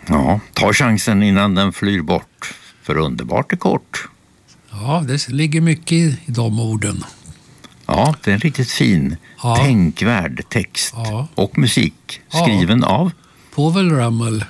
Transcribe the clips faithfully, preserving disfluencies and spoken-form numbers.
Ja, ta chansen innan den flyr bort, för underbart är kort. Ja, det ligger mycket i de orden. Ja, det är en riktigt fin, ja. tänkvärd text ja. och musik skriven ja. av Povel Ramel.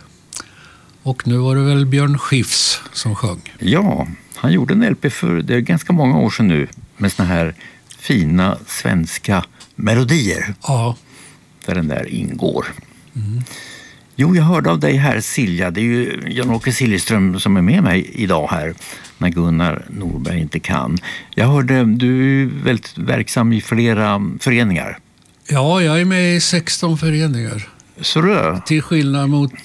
Och nu var det väl Björn Skifs som sjöng. Ja, han gjorde en L P för det är ganska många år sedan nu med såna här fina svenska melodier. Ja. Där den där ingår. Mm. Jo, jag hörde av dig här, Silja. Det är ju Jan-Åke Siljeström som är med mig idag här när Gunnar Norberg inte kan. Jag hörde, du är väldigt verksam i flera föreningar. Ja, jag är med i sexton föreningar. Så du? Till skillnad mot,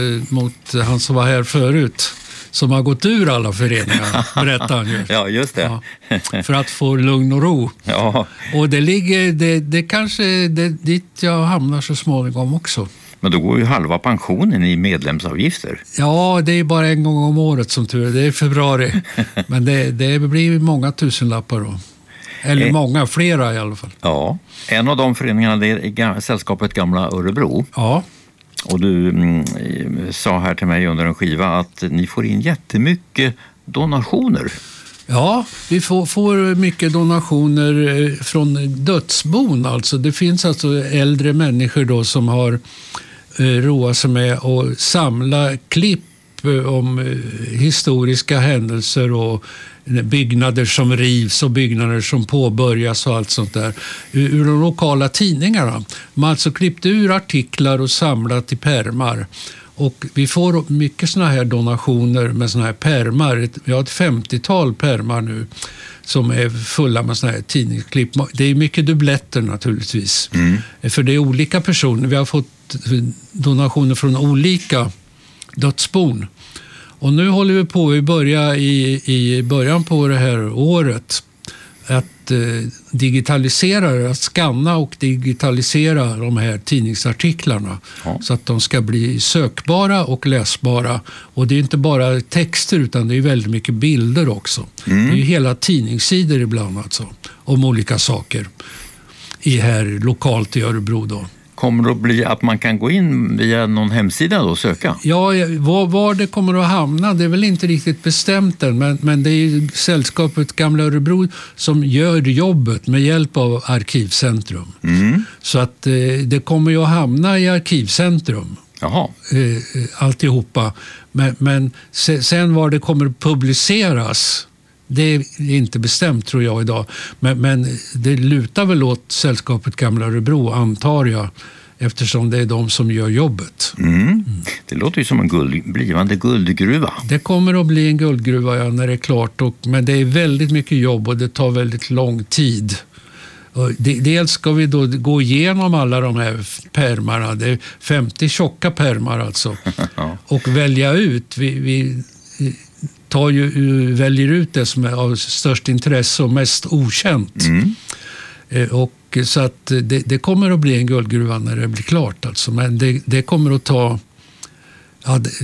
mot han som var här förut, som har gått ur alla föreningar, berättar han ju. Ja, just det. Ja, för att få lugn och ro. Ja. Och det ligger, det, det kanske det, dit jag hamnar så småningom också. Men då går ju halva pensionen i medlemsavgifter. Ja, det är bara en gång om året som tur. Det är februari. Men det, det blir många tusenlappar då. Eller eh, många, flera i alla fall. Ja, en av de föreningarna det är sällskapet Gamla Örebro. Ja. Och du mm, sa här till mig under en skiva att ni får in jättemycket donationer. Ja, vi får, får mycket donationer från dödsbon. Alltså. Det finns alltså äldre människor då som har eh, roat sig med att samla klipp om eh, historiska händelser och byggnader som rivs och byggnader som påbörjas och allt sånt där. Ur, ur de lokala tidningarna. Man har alltså klippt ur artiklar och samlat i pärmar. Och vi får mycket såna här donationer med såna här pärmar. Vi har ett femtiotal pärmar nu som är fulla med såna här tidningsklipp. Det är mycket dubbletter naturligtvis. Mm. För det är olika personer. Vi har fått donationer från olika dödsbon. Och nu håller vi på, vi börjar i, i början på det här året att eh, digitalisera, att skanna och digitalisera de här tidningsartiklarna ja. Så att de ska bli sökbara och läsbara. Och det är inte bara texter utan det är väldigt mycket bilder också. Mm. Det är ju hela tidningssidor ibland alltså, om olika saker i här lokalt i Örebro då. Kommer det att bli att man kan gå in via någon hemsida och söka? Ja, var, var det kommer att hamna, det är väl inte riktigt bestämt än, men, men det är sällskapet Gamla Örebro som gör jobbet med hjälp av Arkivcentrum. Mm. Så att eh, det kommer ju att hamna i Arkivcentrum. Jaha. Eh, alltihopa. Men, men sen var det kommer att publiceras, det är inte bestämt tror jag idag. Men, men det lutar väl åt sällskapet Gamla Örebro antar jag. Eftersom det är de som gör jobbet. Mm. Mm. Det låter ju som en guld, blivande guldgruva. Det kommer att bli en guldgruva ja, när det är klart. Och, men det är väldigt mycket jobb och det tar väldigt lång tid. Och dels ska vi då gå igenom alla de här pärmarna. Det är femtio tjocka pärmar alltså. Ja. Och välja ut. Vi... vi tar ju, väljer ut det som är av störst intresse och mest okänt. Mm. Och så att det, det kommer att bli en guldgruva när det blir klart. Alltså. Men det, det kommer att ta ja, det,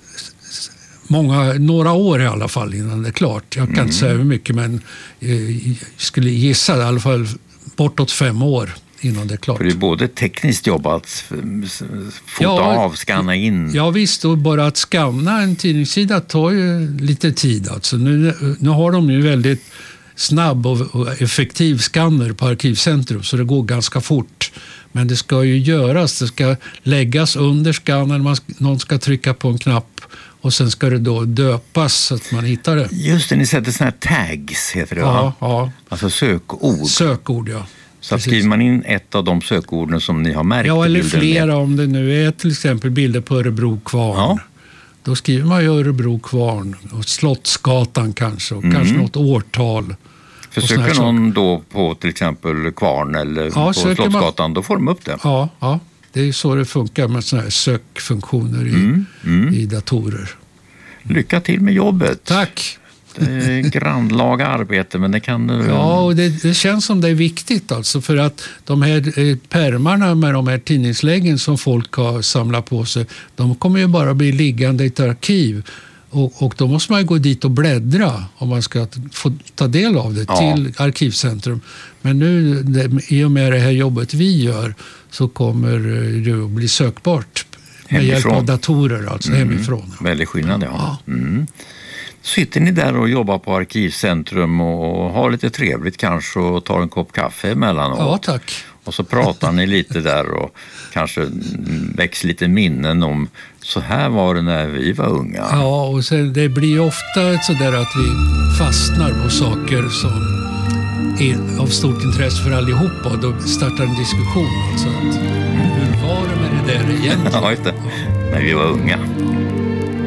många, några år i alla fall innan det är klart. Jag kan mm. inte säga hur mycket men jag skulle gissa i alla fall bortåt fem år innan det är klart. För det är både tekniskt jobbat, fota ja, av, skanna in. Ja visst, och bara att skanna en tidningssida tar ju lite tid. Alltså. Nu, nu har de ju väldigt snabb och effektiv skanner på Arkivcentrum så det går ganska fort. Men det ska ju göras, det ska läggas under skannern, man, någon ska trycka på en knapp och sen ska det då döpas så att man hittar det. Just det, ni sätter såna här tags heter det ja, va? Ja. Alltså sökord. Sökord, ja. Så skriver man in ett av de sökorden som ni har märkt. Ja, eller flera med. Om det nu är till exempel bilder på Örebro kvarn. Ja. Då skriver man ju Örebro kvarn och Slottsgatan kanske och mm. kanske något årtal. Försöker någon då på till exempel kvarn eller ja, på Slottsgatan, man... då får de upp det. Ja, ja, det är så det funkar med såna här sökfunktioner i, mm. Mm. i datorer. Lycka till med jobbet. Tack! Det är grannlaga arbete, men det kan... Ja, och det, det känns som det är viktigt alltså för att de här eh, pärmarna med de här tidningsläggen som folk har samlat på sig, de kommer ju bara bli liggande i ett arkiv. Och, och då måste man ju gå dit och bläddra om man ska få ta del av det ja. Till Arkivcentrum. Men nu, det, i och med det här jobbet vi gör, så kommer det att bli sökbart med hjälp av datorer, alltså mm. hemifrån. Väldigt skillnad, ja. ja. Mm. Sitter ni där och jobbar på Arkivcentrum och har lite trevligt kanske och tar en kopp kaffe emellanåt? Ja, tack. Och så pratar ni lite där och kanske väcks lite minnen om så här var det när vi var unga. Ja, och sen, det blir ofta så där att vi fastnar på saker som är av stort intresse för allihopa och då startar en diskussion. Alltså att, hur var det med det där egentligen? Ja, just det. När vi var unga.